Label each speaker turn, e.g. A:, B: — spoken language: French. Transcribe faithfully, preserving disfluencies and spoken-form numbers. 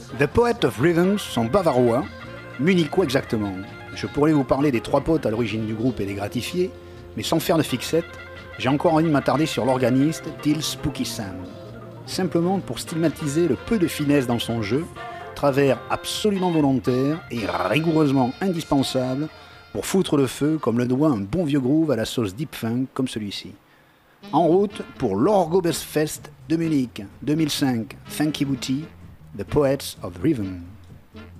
A: The Poets of Rhythms sont bavarois, munichois exactement. Je pourrais vous parler des trois potes à l'origine du groupe et des gratifiés, mais sans faire de fixette, j'ai encore envie de m'attarder sur l'organiste Till Spooky Sam. Simplement pour stigmatiser le peu de finesse dans son jeu, travers absolument volontaire et rigoureusement indispensable pour foutre le feu comme le doit un bon vieux groove à la sauce deep funk comme celui-ci. En route pour l'Orgobest Fest de Munich deux mille cinq, Funky Booty, The Poets of Rhythm.